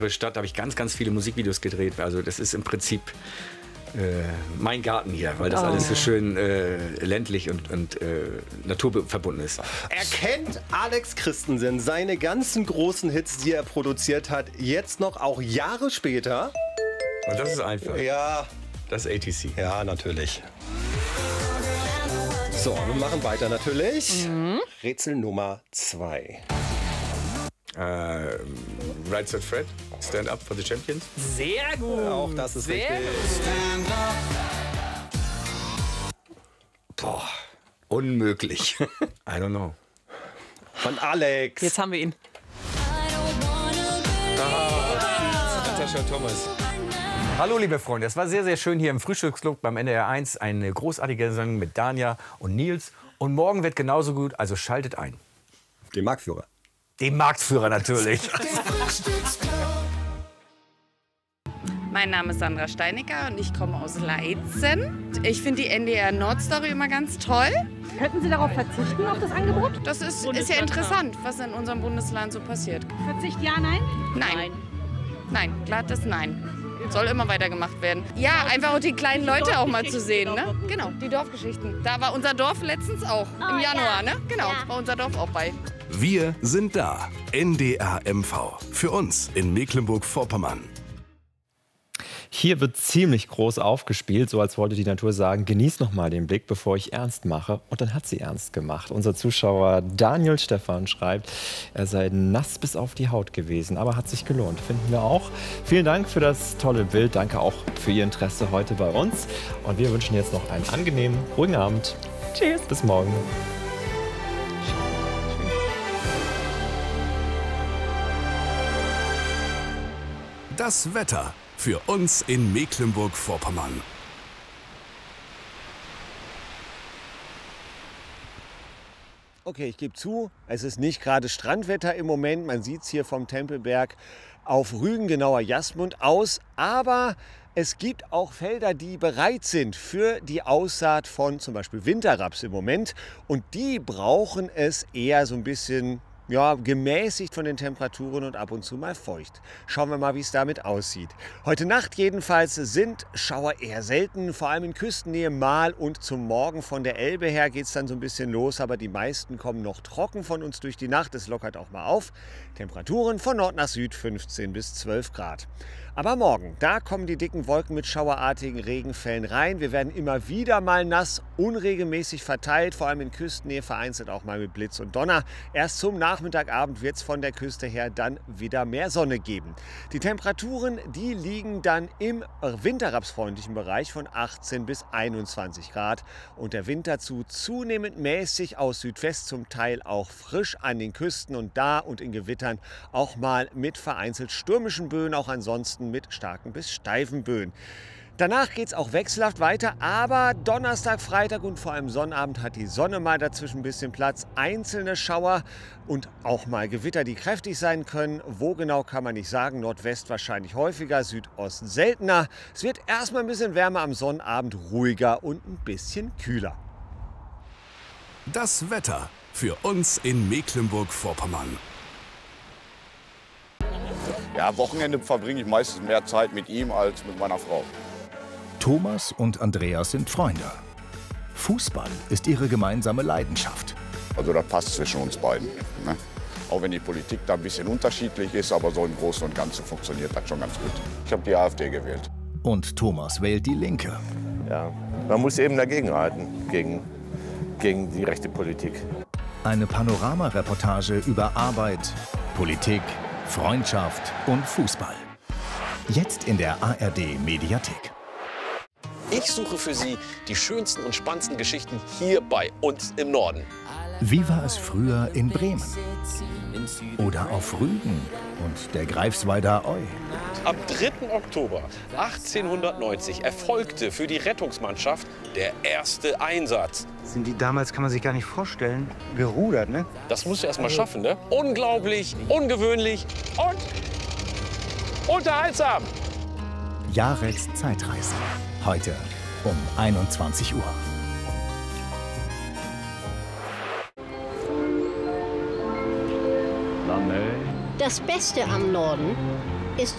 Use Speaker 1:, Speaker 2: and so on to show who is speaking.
Speaker 1: Stadt habe ich ganz viele Musikvideos gedreht. Also das ist im Prinzip mein Garten hier, weil das alles so schön ländlich und naturverbunden ist.
Speaker 2: Erkennt Alex Christensen seine ganzen großen Hits, die er produziert hat, jetzt noch, auch Jahre später?
Speaker 1: Und das ist einfach.
Speaker 2: Ja.
Speaker 1: Das ist ATC.
Speaker 2: Ja, natürlich. So, wir machen weiter natürlich. Rätsel Nummer 2.
Speaker 1: Right Said Fred, Stand Up for the Champions.
Speaker 3: Sehr gut.
Speaker 2: Auch das ist
Speaker 3: Sehr
Speaker 2: richtig.
Speaker 1: Boah, unmöglich. I don't know.
Speaker 2: Von Alex.
Speaker 3: Jetzt haben wir ihn.
Speaker 1: Natascha Thomas.
Speaker 4: Hallo liebe Freunde, es war sehr schön hier im Frühstücksclub beim NDR 1. Eine großartige Sendung mit Danja und Nils. Und morgen wird genauso gut, also schaltet ein.
Speaker 2: Den Marktführer.
Speaker 4: Den Marktführer natürlich.
Speaker 5: Mein Name ist Sandra Steinecker und ich komme aus Leitzen. Ich finde die NDR Nordstory immer ganz toll.
Speaker 6: Könnten Sie darauf verzichten, auf das Angebot?
Speaker 5: Das ist ja interessant, was in unserem Bundesland so passiert.
Speaker 6: Verzicht ja, nein?
Speaker 5: Nein. Nein, glattes Nein. Soll immer weitergemacht werden. Ja, einfach auch die kleinen Leute auch mal zu sehen, ne? Genau, die Dorfgeschichten. Da war unser Dorf letztens auch, im Januar, ne? Genau, war unser Dorf auch bei.
Speaker 7: Wir sind da. NDR MV. Für uns in Mecklenburg-Vorpommern.
Speaker 8: Hier wird ziemlich groß aufgespielt, so als wollte die Natur sagen, genieß noch mal den Blick, bevor ich ernst mache. Und dann hat sie ernst gemacht. Unser Zuschauer Daniel Stefan schreibt, er sei nass bis auf die Haut gewesen, aber hat sich gelohnt, finden wir auch. Vielen Dank für das tolle Bild, danke auch für Ihr Interesse heute bei uns. Und wir wünschen jetzt noch einen angenehmen, ruhigen Abend. Tschüss, bis morgen.
Speaker 7: Das Wetter für uns in Mecklenburg-Vorpommern.
Speaker 2: Okay, ich gebe zu, es ist nicht gerade Strandwetter im Moment. Man sieht es hier vom Tempelberg auf Rügen, genauer Jasmund aus. Aber es gibt auch Felder, die bereit sind für die Aussaat von zum Beispiel Winterraps im Moment. Und die brauchen es eher so ein bisschen gemäßigt von den Temperaturen und ab und zu mal feucht. Schauen wir mal, wie es damit aussieht. Heute Nacht jedenfalls sind Schauer eher selten, vor allem in Küstennähe mal, und zum Morgen von der Elbe her geht es dann so ein bisschen los, aber die meisten kommen noch trocken von uns durch die Nacht. Es lockert auch mal auf. Temperaturen von Nord nach Süd 15 bis 12 Grad. Aber morgen, da kommen die dicken Wolken mit schauerartigen Regenfällen rein. Wir werden immer wieder mal nass, unregelmäßig verteilt, vor allem in Küstennähe, vereinzelt auch mal mit Blitz und Donner. Erst zum Nachmittagabend wird es von der Küste her dann wieder mehr Sonne geben. Die Temperaturen, die liegen dann im winterrapsfreundlichen Bereich von 18 bis 21 Grad. Und der Wind dazu zunehmend mäßig aus Südwest, zum Teil auch frisch an den Küsten und da und in Gewittern auch mal mit vereinzelt stürmischen Böen, auch ansonsten mit starken bis steifen Böen. Danach geht es auch wechselhaft weiter, aber Donnerstag, Freitag und vor allem Sonnabend hat die Sonne mal dazwischen ein bisschen Platz. Einzelne Schauer und auch mal Gewitter, die kräftig sein können. Wo genau, kann man nicht sagen. Nordwest wahrscheinlich häufiger, Südosten seltener. Es wird erstmal ein bisschen wärmer, am Sonnabend ruhiger und ein bisschen kühler.
Speaker 7: Das Wetter für uns in Mecklenburg-Vorpommern.
Speaker 9: Ja, Wochenende verbringe ich meistens mehr Zeit mit ihm als mit meiner Frau.
Speaker 10: Thomas und Andreas sind Freunde. Fußball ist ihre gemeinsame Leidenschaft.
Speaker 9: Also das passt zwischen uns beiden. Ne? Auch wenn die Politik da ein bisschen unterschiedlich ist, aber so im Großen und Ganzen funktioniert das schon ganz gut. Ich habe die AfD gewählt.
Speaker 10: Und Thomas wählt die Linke.
Speaker 11: Ja, man muss eben dagegenhalten, gegen die rechte Politik.
Speaker 10: Eine Panoramareportage über Arbeit, Politik, Freundschaft und Fußball. Jetzt in der ARD Mediathek.
Speaker 12: Ich suche für Sie die schönsten und spannendsten Geschichten hier bei uns im Norden.
Speaker 10: Wie war es früher in Bremen? Oder auf Rügen und der Greifswalder Eu?
Speaker 12: Am 3. Oktober 1890 erfolgte für die Rettungsmannschaft der erste Einsatz.
Speaker 13: Sind die damals, kann man sich gar nicht vorstellen, gerudert, ne?
Speaker 12: Das musst du erst mal schaffen, ne? Unglaublich, ungewöhnlich und unterhaltsam.
Speaker 10: Jareks Zeitreise. Heute um 21 Uhr.
Speaker 14: Das Beste am Norden